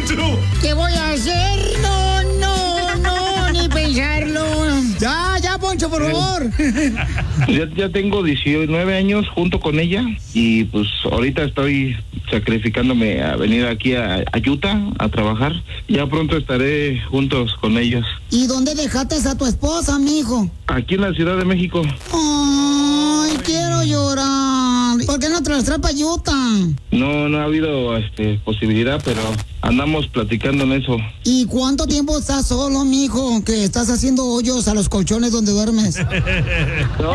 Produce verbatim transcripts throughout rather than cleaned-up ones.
¿Qué voy a hacer? No, no, no, ni pensarlo. Ya, ya, Poncho, por favor. Ya, ya tengo diecinueve años junto con ella y pues ahorita estoy sacrificándome a venir aquí a, a Utah a trabajar. Ya pronto estaré juntos con ellos. ¿Y dónde dejaste a tu esposa, mijo? Aquí en la Ciudad de México. Ay, quiero llorar. ¿Por qué no te las traes para Utah? No, no ha habido este, posibilidad, pero andamos platicando en eso. ¿Y cuánto tiempo estás solo, mijo? Que estás haciendo hoyos a los colchones donde duermes. No.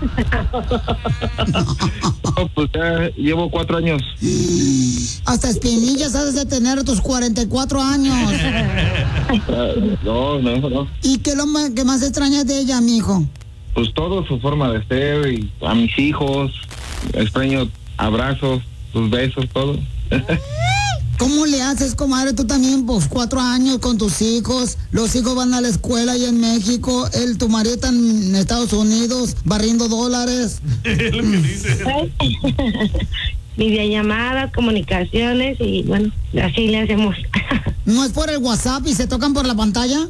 No, pues ya llevo cuatro años. Hasta espinillas has de tener tus cuarenta y cuatro años. Uh, no, no, no. ¿Y qué es lo más, que más extrañas de ella, mijo? Pues todo, su forma de ser y a mis hijos. Extraño abrazos, sus besos, todo. ¿Cómo le haces, comadre? Tú también, pues, cuatro años con tus hijos. Los hijos van a la escuela ahí en México. El, tu marido está en Estados Unidos barriendo dólares. Es lo que dice. Videollamadas, comunicaciones y bueno, así le hacemos. ¿No es por el WhatsApp y se tocan por la pantalla?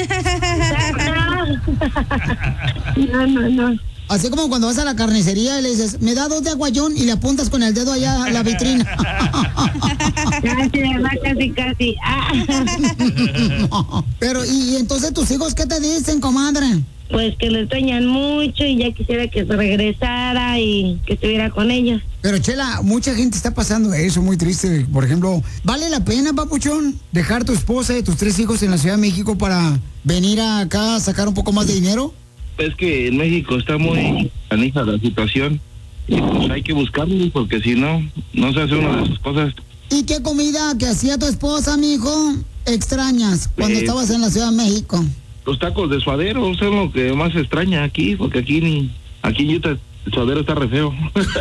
No, no, no. Así como cuando vas a la carnicería y le dices, me da dos de aguayón y le apuntas con el dedo allá a la vitrina. Casi, ¿verdad? Casi, casi. Ah. Pero, ¿y, y entonces tus hijos qué te dicen, comadre? Pues que lo extrañan mucho y ya quisiera que se regresara y que estuviera con ellos. Pero, Chela, mucha gente está pasando eso, muy triste. Por ejemplo, ¿vale la pena, papuchón, dejar tu esposa y tus tres hijos en la Ciudad de México para venir acá a sacar un poco más de dinero? Es que en México está muy canija la situación y pues hay que buscarlo porque si no, no se hace una de esas cosas. ¿Y qué comida que hacía tu esposa, mijo, extrañas cuando Eh, estabas en la Ciudad de México? Los tacos de suadero son lo que más extraña aquí, porque aquí ni aquí en Utah el suadero está re feo.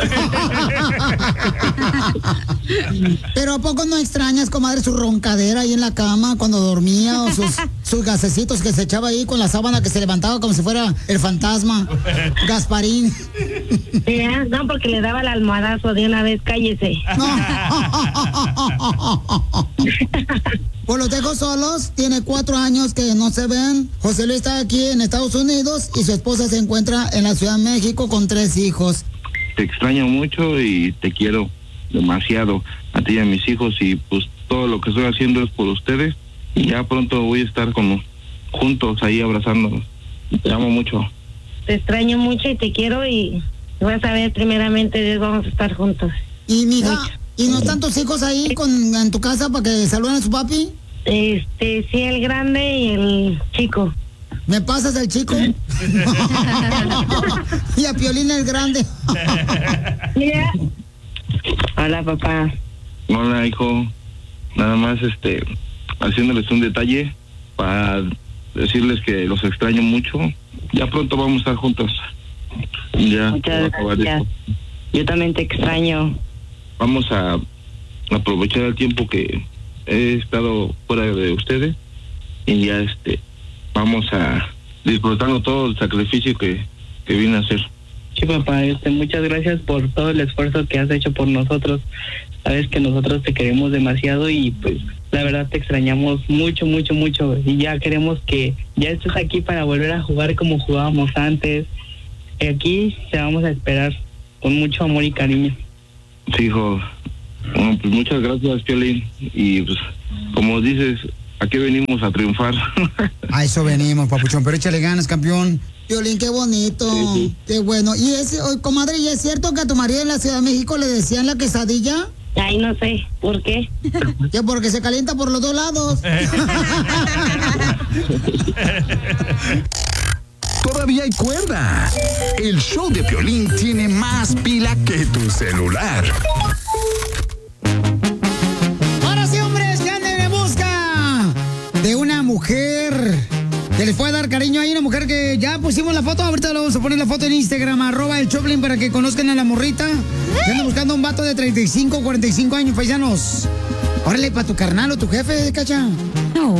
Pero ¿a poco no extrañas, comadre, su roncadera ahí en la cama cuando dormía o sus, sus gasecitos que se echaba ahí con la sábana que se levantaba como si fuera el fantasma? Gasparín. Sí, ¿eh? No, porque le daba el almohadazo de una vez, cállese. Pues los dejo solos, tiene cuatro años que no se ven. José Luis está aquí en Estados Unidos y su esposa se encuentra en la Ciudad de México con tres hijos. Te extraño mucho y te quiero demasiado a ti y a mis hijos y pues todo lo que estoy haciendo es por ustedes y ya pronto voy a estar con juntos ahí abrazándonos. Te amo mucho. Te extraño mucho y te quiero y vas a ver, primeramente Dios, vamos a estar juntos. Y mija, Mucho. ¿y no están tus hijos ahí con, en tu casa para que saluden a su papi? Este, sí, el grande y el chico. ¿Me pasas el chico? Y a Piolín el grande. Mira. Hola, papá. Hola, hijo. Nada más este haciéndoles un detalle para decirles que los extraño mucho. Ya pronto vamos a estar juntos. Ya. Muchas gracias. Yo también te extraño. Vamos a aprovechar el tiempo que he estado fuera de ustedes y ya este vamos a disfrutando todo el sacrificio que, que vine a hacer. Sí, papá, este, muchas gracias por todo el esfuerzo que has hecho por nosotros. Sabes que nosotros te queremos demasiado y pues la verdad te extrañamos mucho, mucho, mucho y ya queremos que ya estés aquí para volver a jugar como jugábamos antes. Aquí te vamos a esperar con mucho amor y cariño. Sí, hijo. Bueno, pues muchas gracias, Piolín. Y pues, como dices, aquí venimos a triunfar. A eso venimos, papuchón, pero échale ganas, campeón. Piolín, qué bonito, sí, sí. Qué bueno. Y es, oh, comadre, ¿y es cierto que a tu marido en la Ciudad de México le decían la quesadilla? Ay, no sé, ¿por qué? Que porque se calienta por los dos lados. Todavía hay cuerda. El show de Piolín tiene más pila que tu celular. Ahora sí, hombres, que anden en busca de una mujer que les pueda dar cariño. Hay una mujer que ya pusimos la foto, ahorita le vamos a poner la foto en Instagram, arroba el Choplin, para que conozcan a la morrita. Que anda buscando un vato de treinta y cinco, cuarenta y cinco años, paisanos. Órale, para tu carnal o tu jefe, cacha.